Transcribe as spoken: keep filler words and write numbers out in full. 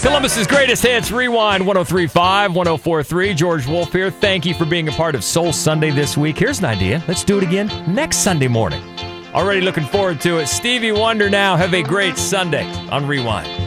Columbus's greatest hits, Rewind one oh three point five, one oh four point three. George Wolf here. Thank you for being a part of Soul Sunday this week. Here's an idea. Let's do it again next Sunday morning. Already looking forward to it. Stevie Wonder now. Have a great Sunday on Rewind.